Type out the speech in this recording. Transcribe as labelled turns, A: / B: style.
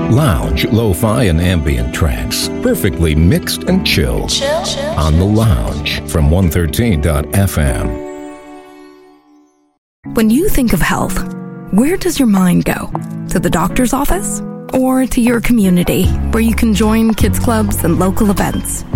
A: Lounge, lo-fi, and ambient tracks, perfectly mixed and chilled. On The Lounge from 113.fm.
B: When you think of health, where does your mind go? To the doctor's office? Or to your community, where you can join kids clubs and local events?